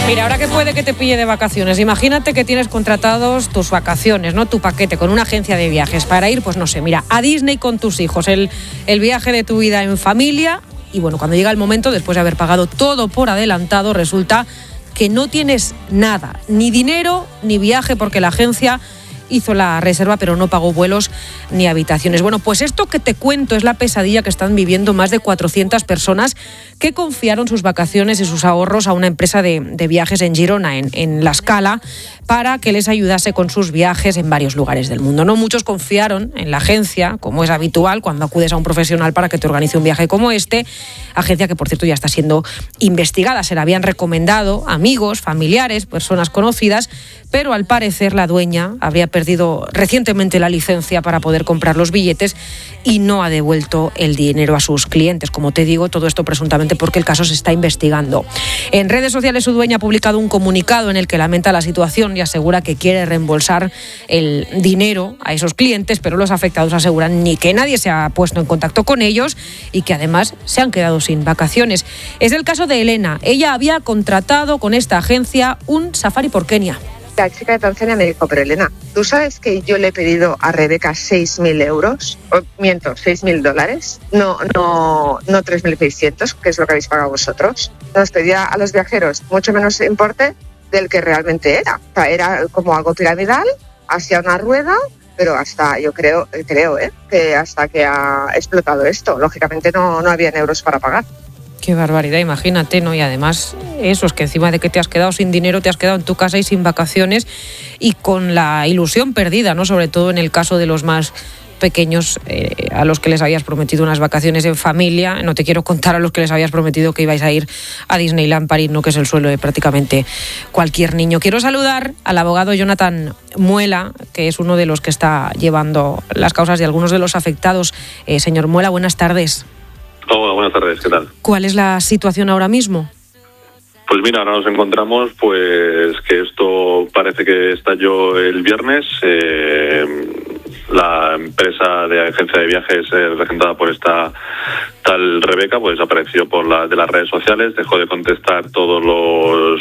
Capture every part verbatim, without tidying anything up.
Mira, ahora que puede que te pille de vacaciones, imagínate que tienes contratados tus vacaciones, ¿no? Tu paquete con una agencia de viajes para ir, pues no sé, mira, a Disney con tus hijos, el, el viaje de tu vida en familia. Y bueno, cuando llega el momento, después de haber pagado todo por adelantado, resulta que no tienes nada, ni dinero, ni viaje, porque la agencia hizo la reserva pero no pagó vuelos ni habitaciones. Bueno, pues esto que te cuento es la pesadilla que están viviendo más de cuatrocientas personas que confiaron sus vacaciones y sus ahorros a una empresa de, de viajes en Girona, en, en La Scala, para que les ayudase con sus viajes en varios lugares del mundo. No muchos confiaron en la agencia, como es habitual cuando acudes a un profesional para que te organice un viaje como este, agencia que por cierto ya está siendo investigada. Se la habían recomendado amigos, familiares, personas conocidas, pero al parecer la dueña habría perdido recientemente la licencia para poder comprar los billetes y no ha devuelto el dinero a sus clientes. Como te digo, todo esto presuntamente porque el caso se está investigando. En redes sociales su dueña ha publicado un comunicado en el que lamenta la situación y asegura que quiere reembolsar el dinero a esos clientes, pero los afectados aseguran ni que nadie se ha puesto en contacto con ellos y que además se han quedado sin vacaciones. Es el caso de Elena. Ella había contratado con esta agencia un safari por Kenia. La chica de Tanzania me dijo, pero Elena, ¿tú sabes que yo le he pedido a Rebeca seis mil euros? O, miento, seis mil dólares. No, no, no tres mil seiscientos, que es lo que habéis pagado vosotros. Nos pedía a los viajeros mucho menos importe del que realmente era. O sea, era como algo piramidal, hacia una rueda, pero hasta, yo creo, creo ¿eh? que hasta que ha explotado esto. Lógicamente no, no había euros para pagar. Qué barbaridad, imagínate, ¿no? Y además eso, es que encima de que te has quedado sin dinero, te has quedado en tu casa y sin vacaciones y con la ilusión perdida, ¿no? Sobre todo en el caso de los más pequeños, eh, a los que les habías prometido unas vacaciones en familia. No te quiero contar a los que les habías prometido que ibais a ir a Disneyland París, ¿no? Que es el sueño de prácticamente cualquier niño. Quiero saludar al abogado Jonathan Muela, que es uno de los que está llevando las causas de algunos de los afectados. Eh, señor Muela, buenas tardes. Hola, buenas tardes, ¿qué tal? ¿Cuál es la situación ahora mismo? Pues mira, ahora nos encontramos pues que esto parece que estalló el viernes. Eh, la empresa de agencia de viajes eh, regentada por esta tal Rebeca pues apareció por la de las redes sociales, dejó de contestar todos los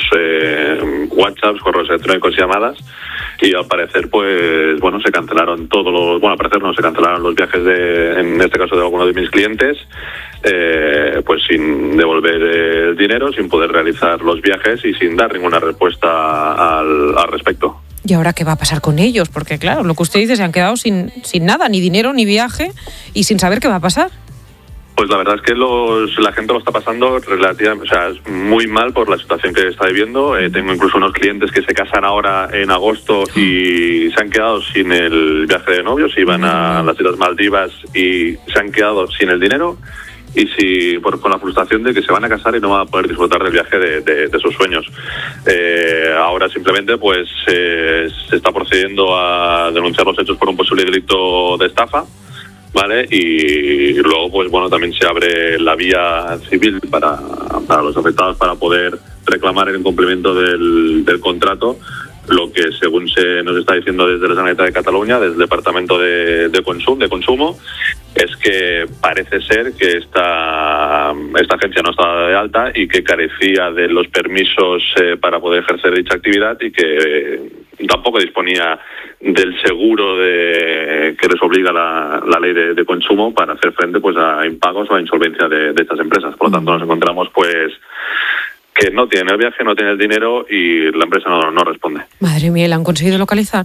eh, WhatsApps, correos electrónicos y llamadas, y al parecer pues bueno se cancelaron todos los bueno al parecer no se cancelaron los viajes de en este caso de algunos de mis clientes, eh, pues sin devolver el dinero, sin poder realizar los viajes y sin dar ninguna respuesta al, al respecto. ¿Y ahora qué va a pasar con ellos? Porque claro, lo que usted dice, se han quedado sin, sin nada, ni dinero, ni viaje, y sin saber qué va a pasar. Pues la verdad es que los, la gente lo está pasando relativamente, o sea, muy mal por la situación que está viviendo. Eh, tengo incluso unos clientes que se casan ahora en agosto y se han quedado sin el viaje de novios, iban a las Islas Maldivas y se han quedado sin el dinero y si por, con la frustración de que se van a casar y no van a poder disfrutar del viaje de, de, de sus sueños. Eh, ahora simplemente pues eh, se está procediendo a denunciar los hechos por un posible delito de estafa, ¿vale? Y luego pues bueno también se abre la vía civil para, para los afectados para poder reclamar el incumplimiento del, del contrato. Lo que según se nos está diciendo desde la Generalitat de Cataluña, desde el Departamento de, de, Consum, de Consumo, es que parece ser que esta, esta agencia no estaba de alta y que carecía de los permisos eh, para poder ejercer dicha actividad y que eh, tampoco disponía del seguro de, que les obliga la, la ley de, de consumo para hacer frente pues a impagos o a insolvencia de, de estas empresas. Por lo tanto, nos encontramos pues que no tienen el viaje, no tienen el dinero y la empresa no, no responde. Madre mía, ¿la han conseguido localizar?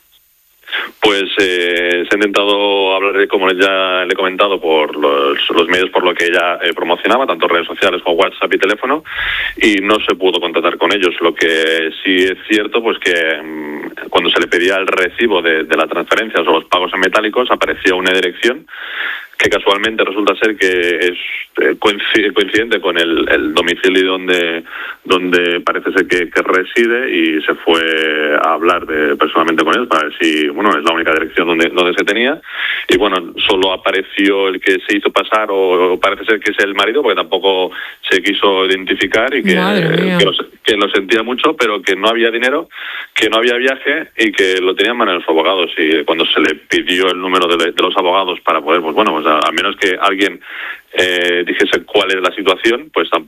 Pues eh, se ha intentado hablar, de, como ya le he comentado, por los, los medios por lo que ella eh, promocionaba, tanto redes sociales como WhatsApp y teléfono, y no se pudo contactar con ellos. Lo que sí es cierto, pues que mmm, cuando se le pedía el recibo de, de la transferencia o los pagos en metálicos, aparecía una dirección que casualmente resulta ser que es eh, coincidente con el, el domicilio donde donde parece ser que, que reside, y se fue a hablar de, personalmente con él para ver si, bueno, es la única dirección donde donde se tenía, y bueno, solo apareció el que se hizo pasar, o, o parece ser que es el marido, porque tampoco se quiso identificar, y que, que, lo, que lo sentía mucho, pero que no había dinero, que no había viaje y que lo tenían en manos de los abogados. Y cuando se le pidió el número de, de los abogados para poder, pues bueno, pues a, a menos que alguien eh, dijese cuál es la situación, pues